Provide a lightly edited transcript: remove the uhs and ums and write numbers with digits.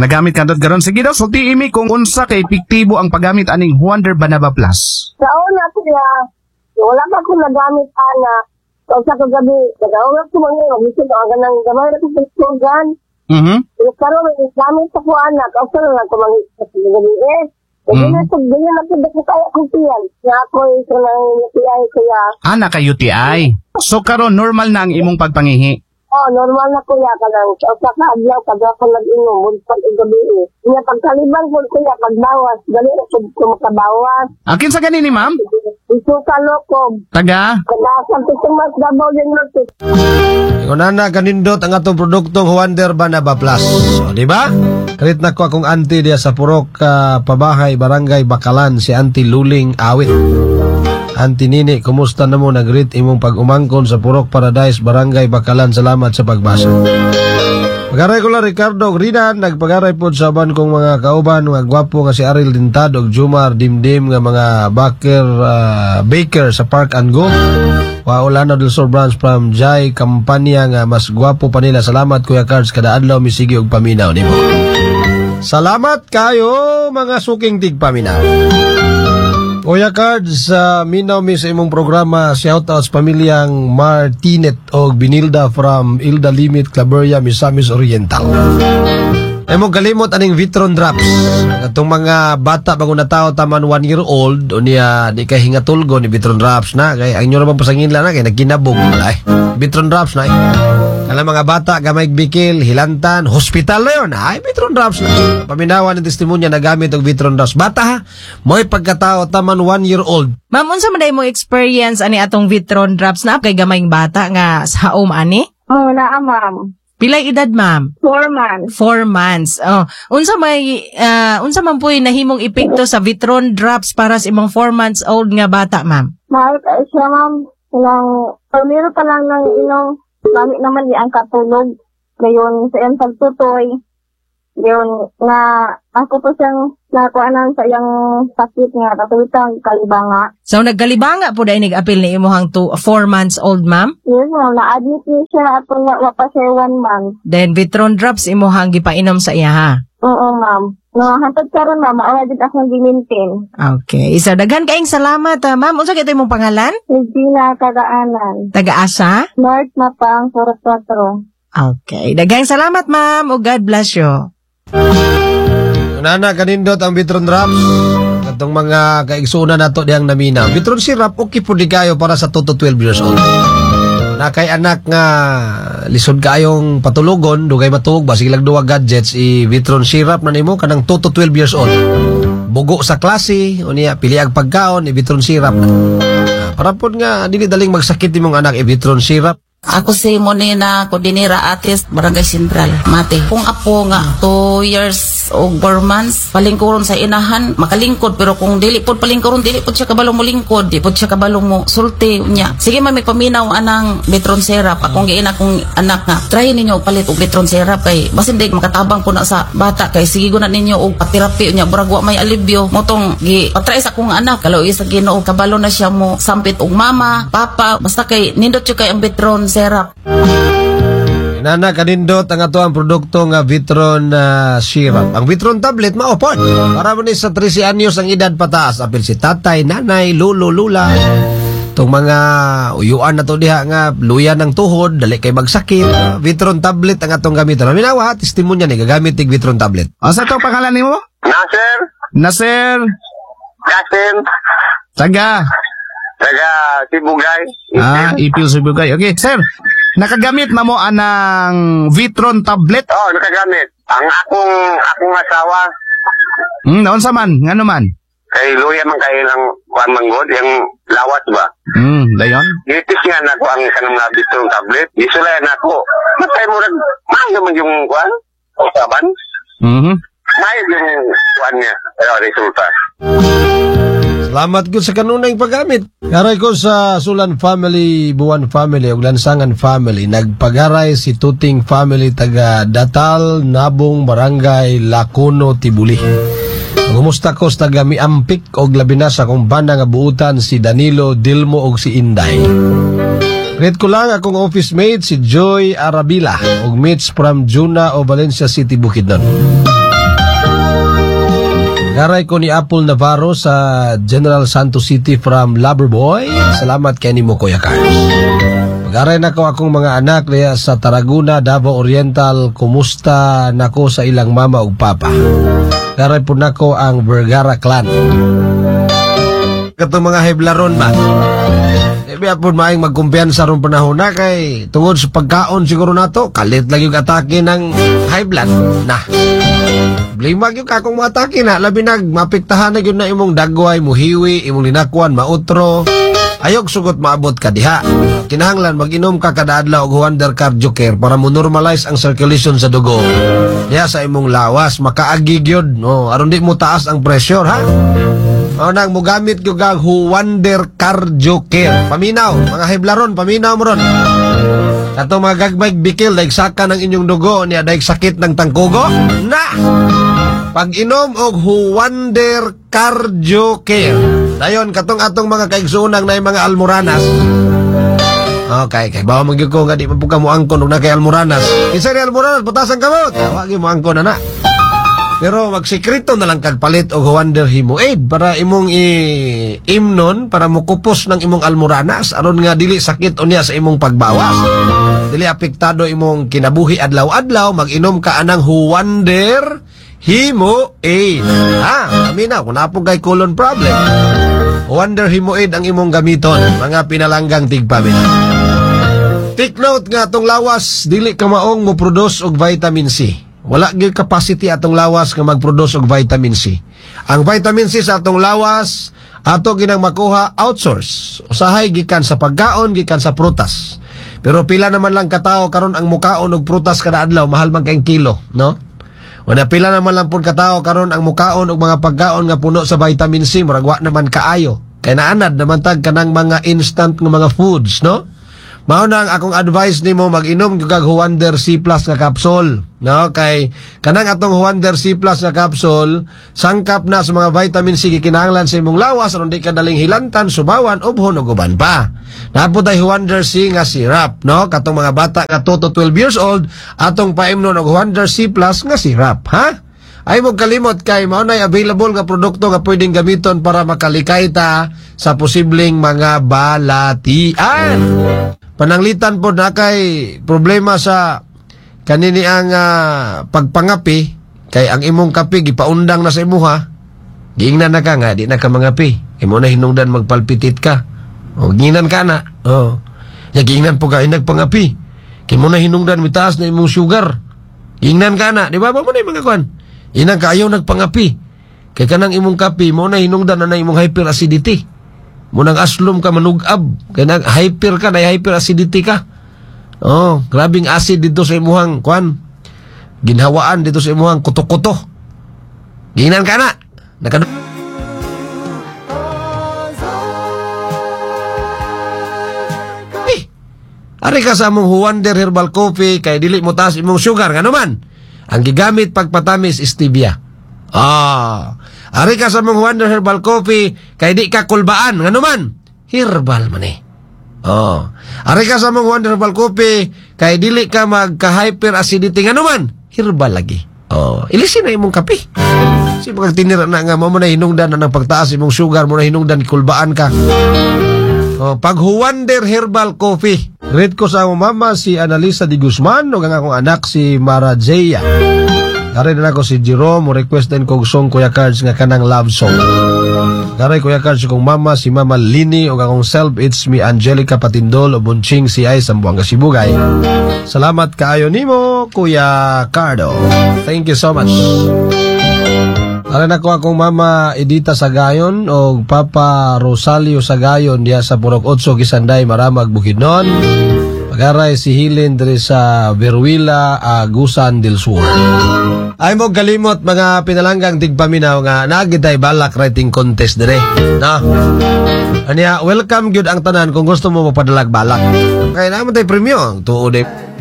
Nagamit ka garon. Sige daw, sulti imi kung unsa kay epektibo ang paggamit aning Wonder Banaba Plus. Sa una kuya, wala pa ko nagamit anak. So sa kagabi, nagawag ko mga magising ko ang ganang gamay na pagsugan. Karon may gamit sa ko anak, ako na ko mga kagabi Hindi na ito, ganyan na ito, kaya kong tiyan. Nga ako ito ng UTI kaya. Naka UTI. So karon normal na ang imong pagpangihi. Normal na kuya ka lang. So, sa kaadlaw, kagapon nag-inom, muntag igabi. Nga pagkaliban ko kuya, pagbawas, gali na ko makabawas. Akin sa ganini, ma'am? Isuka lokob. Taga? Kadasang tutumas Davao din natin. Kunana kanindot ang atong produktong Wonder Banaba Plus. Di ba? Kalit na ko akong auntie diya sa Purok Pabahay, Barangay Bakalan, si Auntie Luling Awit. Auntie Nini, kumusta na mo? Nag-greet imong pag-umangkon sa Purok Paradise, Barangay Bakalan. Salamat sa pagbasa. Pagaray ko lang Ricardo Grinan, nagpagaray po sa ban kong mga kauban, mga gwapo nga si Ariel Dintad o Jumar Dimdim nga mga baker sa Park and Go. Waulano del Sur branch from Jai Kampanya nga mas gwapo pa nila. Salamat Kuya Cards, kada adlaw misigi og paminaw nimo. Salamat kayo mga suking tigpaminaw. Kuya Cards, minaw mi sa imong programa, shoutouts pamilyang Martinet o Binilda from Ilda Limit, Claveria, Misamis Oriental. Emong kalimot aning Vitron Drops. Itong mga bata bago na tao taman 1 year old o niya di kay hingatulgo ni Vitron Drops na kay ang inyo naman pasangin lang na kay nagkinabog malay. Vitron Drops na alam mga bata gamay bikil, hilantan, hospital na yun. Ay, Vitron Drops na. Paminawan ng testimonya na gamit og Vitron Drops. Bata ha, mo'y pagkatao taman 1 year old. Ma'am, unsa man day mo experience ani atong Vitron Drops na kay gamayng bata nga sa home ani? Naa ma'am. Pilay edad, ma'am? 4 months. 4 months. Unsa man po'y nahimong epekto sa Vitron Drops para sa imong 4 months old nga bata, ma'am? Mahal siya ma'am. Pamiro pa lang ng inong gamit naman di ang katulog. Ngayon sa iyang pagtutoy. Ngayon na ako po siyang nakuanan sa iyang sakit nga katulitang kalibanga. So nagkalibanga po dahil nag-apil ni imuhang 4 months old, ma'am? Yes ma'am, na-admit niya siya at wapa siya 1 month. Then Vitron Drops imuhang gipainom sa iya ha? Oo ma'am. Hantod karon ma'am, maura din akong gimintin. Okay. So daghan kaayong salamat, ma'am. Unsa kay imong pangalan? Regina Kagaanan. Taga-asa? North Mapang, 44. Okay. Daghang salamat, ma'am. O God bless you. Nana kanindot ang Vitron Drops. Katong mga kaigsunan nato diyang naminaw. Vitron syrup okay po di kayo para sa 2 to 12 years old. Na kay anak nga lisod kayong patulugon, dugay matug ba silang duwa gadgets Vitron syrup na nimo kanang 2 to 12 years old. Bugo sa klase unya pili ang pagkaon Vitron syrup. Para pod nga dili daling magsakit imong anak Vitron syrup. Ako si Monina Cordinera Atis, Barangay Central, Mate. Kung apo nga 2 years o 4 months, palingkuron sa inahan, makalingkod. Pero kung dili po palingkuron, dili po siya kabalong mo lingkod, di po siya kabalong mo sulti niya. Sige may paminaw anang Vitron syrup. Akong giina kong anak nga, try ninyo palit og Vitron syrup kay basin di makatabang po na sa bata kay sige na ninyo og patirapi niya buragwa may alibyo. Motong gi patry sa kong anak kalau isa Ginoo kabalo na siya mo sampit og mama, papa, basta kay nindot siya kay ang Vitron syrup. Nana kanindot ang ato ang produkto nga Vitron syrup. Ang Vitron tablet maupod. Para mo ni sa 13 anyos ang edad pataas. Apil si tatay, nanay, lolo, lula. Itong mga uyuan na to diha nga luya ng tuhod, dali kay magsakit. Vitron tablet ang atong gamiton. Minawa, testimonya ni gagamit tig Vitron tablet. Asa to pangalan nimo? Nasir. Nasir. Kasim. Taga Sibugay. Ipil Sibugay. Okay, sir. Nakagamit na mo anang Vitron tablet? Oo, nakagamit. Ang akong asawa. Naon sa man? Ngano man? Kay luya man kayo lang kuan manggod, yung lawas ba? Dayon? Gitis nga na ko ang kanang nga Vitron tablet. Isulay na ko. Matay mo rin, mayo man yung kuan? Usaban? Mayo yung kuan niya. Pero resulta. Salamat ko sa kanunay paggamit. Garay ko sa Sulan Family, Buwan Family, ug Lansangan Family. Nagpagaray si Tuting Family taga Datal, Nabong, Barangay, Lacuno, Tibuli. Gumusta ko sa taga Miampik og labi na sa kong banda nga buutan si Danilo, Dilmo og si Inday. Greet ko lang akong office mate si Joy Arabila og mates from Juna o Valencia City, Bukidnon. Garay ko ni Apple Navarro sa General Santos City from Loverboy. Salamat kay nimo Kuya Carlos. Garay na ko akong mga anak niya sa Tarragona, Davao Oriental. Kumusta nako sa ilang mama ug papa? Garay po nako ang Vergara clan. Katong mga heblaron ba? Biya po maayong magkumpiyansa ron panahon na kay tungod sa pagkaon siguro nato, kalit lang yung atake ng high blood. Nah, blimag yung kakong mga atake na, labi mapiktahan na yun na imong dagway, muhiwi, imong linakwan, mautro. Ayok sugot maabot ka diha. Kinahanglan mag-inom ka kada adlaw og Wonder Cardio Care para mo normalize ang circulation sa dugo. Diha sa imong lawas, makaagi gyud, no, aron di mo taas ang pressure, ha? O nang mugamit yung Wonder Cardio Care. Paminaw, mga heblaron, paminaw mo ron. Katong mga gagbay bikil, daig saka ng inyong dugo, niya daig sakit ng tangkugo. Na! Pag inom og Wonder Cardio Care. Dayon, katong atong mga kaigsuunang na yung mga almoranas. Okay, kay bawa magyug ko nga di mapuka mo angkon og na kay almoranas. Isa ni almoranas, butasan kamot. Wagi mo angkon na. Pero magsikreto na lang kagpalit og Wonder Hemoaid para imong imnon para mukupos ng imong almoranas aron nga dili sakit unya sa imong pagbawas. Dili apektado imong kinabuhi adlaw-adlaw, mag-inom ka anang Wonder Hemoaid. Amina kung napo kay colon problem. Wonder Hemoaid ang imong gamiton, mga pinalanggang tigpamina. Take note nga tong lawas dili ka maong mo produce og vitamin C. Wala gyud capacity atong lawas nga mag-produce og vitamin C. Ang vitamin C sa atong lawas ato ginang makuha outsource. Usahay gikan sa pagkaon, gikan sa prutas. Pero pila naman lang katao karon ang mukaon og prutas kada adlaw, mahal man kay kilo, no? Wala pila naman lang pud katao karon ang mukaon og mga pagkaon nga puno sa vitamin C, murag wa naman kaayo. Kay naanad naman tag kanang mga instant nga mga foods, no? Mao na ang akong advice nimo mag-inom gyud Wonder C Plus nga capsule, no? Kay kanang atong Wonder C Plus nga capsule sangkap na sa mga vitamin C gikinahanglan sa imong lawas aron di ka daling hilantan, subawan, ubhon ug uban pa. Napod ay Wonder C nga syrup, no? Katong mga bata nga 2 to 12 years old atong paimnon og Wonder C Plus nga syrup, ha? Ay mo kalimot kay mao nay available nga produkto nga pwedeng gamiton para makalikay ta sa posibleng mga balatian. Pananglitan po na kay problema sa kanini ang pagpangapi kay ang imong kape gipaundang na sa imuha. Giingnan na ka nga di na ka mangapi. Imo na hinungdan magpalpitit ka. O giingnan ka na. Oh. Giingnan po ka nagpangapi. Kay mo na hinungdan mitaas na imong sugar. Giingnan ka na, di ba? Mo na mga kwan. Inang kaayaw nagpangapi. Kay kanang imong kape mo na hinungdan na imong hyperacidity. Munang aslom ka manugab, kay nag hyper ka, na hyperacidity ka. Oh, grabing acid dito sa imuhang kwan. Ginhawaan dito sa imuhang kuto-kuto. Ginan ka na. Ari ka sa among Wonder Herbal Coffee kay dili mo taas imong sugar ngano man. Ang gigamit pagpatamis stevia. Ari ka sa mong Wonder Herbal Coffee kay di ka kulbaan ngano man herbal man eh. Ari ka sa mong Wonder Herbal Coffee kay dili ka magka-hyper acidity ngano man herbal lagi. Ilisin na imong kape. Si pag tinira na nga mo na hinungdan na ng pagtaas imong sugar mo na hinungdan kulbaan ka. Pag Wonder Herbal Coffee. Greet ko sa akong mama si Analisa Di Guzman o ang akong anak si Mara Jeya. Garay na ako si Jerome, mo request din kong song Kuya Cards nga kanang love song. Garay Kuya Cards kong mama, si Mama Lini, o akong self, it's me Angelica Patindol, o Bunching si Ay, Sambuanga Sibugay. Salamat kaayo nimo, Kuya Cardo. Thank you so much. Garay na ko akong mama Edita Sagayon, o Papa Rosalio Sagayon, diya sa Purok Otso, Kisanday, Maramag, Bukidnon. Magaray si Hilin dari sa Veruila, Agusan del Sur. Ay mo galimot mga pinalanggang tigpaminaw nga nagiday balak writing contest dire. No? Anya welcome gyud ang tanan kung gusto mo magpadalag balak. Kaya naman tay premyo tuod